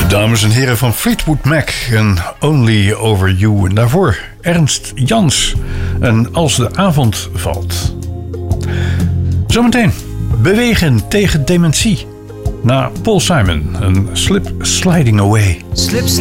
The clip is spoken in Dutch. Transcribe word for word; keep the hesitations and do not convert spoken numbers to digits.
Dames en heren van Fleetwood Mac en Only Over You. En daarvoor Ernst Jans en Als de avond valt. Zometeen Bewegen tegen dementie. Na Paul Simon en Slip Sliding Away. Slip